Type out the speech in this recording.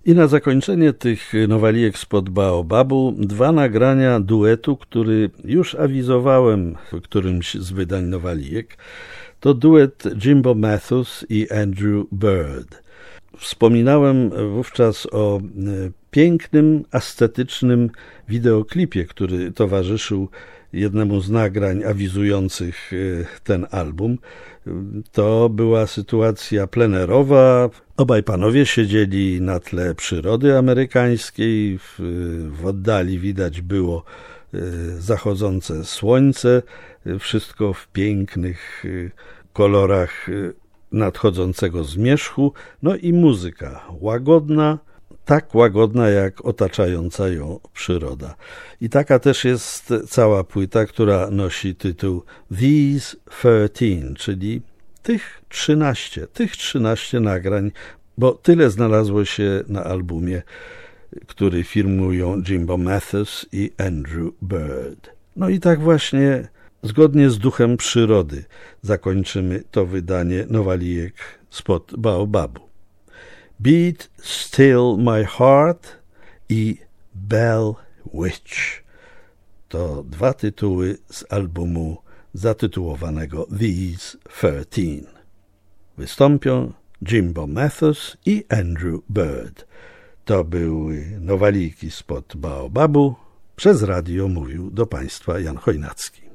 I na zakończenie tych nowalijek spod Baobabu 2 nagrania duetu, który już awizowałem w którymś z wydań nowalijek. To duet Jimbo Mathus i Andrew Bird. Wspominałem wówczas o pięknym, ascetycznym wideoklipie, który towarzyszył jednemu z nagrań awizujących ten album. To była sytuacja plenerowa. Obaj panowie siedzieli na tle przyrody amerykańskiej. W oddali widać było zachodzące słońce. Wszystko w pięknych kolorach nadchodzącego zmierzchu. No i muzyka łagodna, tak łagodna jak otaczająca ją przyroda. I taka też jest cała płyta, która nosi tytuł These 13, czyli tych 13 nagrań, bo tyle znalazło się na albumie, który firmują Jimbo Mathus i Andrew Bird. No i tak właśnie zgodnie z duchem przyrody zakończymy to wydanie nowalijek spod Baobabu. Beat Still My Heart i Bell Witch. To 2 tytuły z albumu zatytułowanego These 13. Wystąpią Jimbo Mathus i Andrew Bird. To były nowalijki spod Baobabu. Przez radio mówił do Państwa Jan Chojnacki.